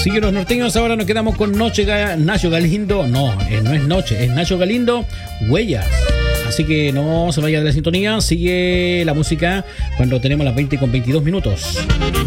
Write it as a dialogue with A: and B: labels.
A: Sigue los norteños, ahora nos quedamos con Nacho Galindo. No es Noche, es Nacho Galindo, Huellas. Así que no se vaya de la sintonía, sigue la música cuando tenemos las 20:22.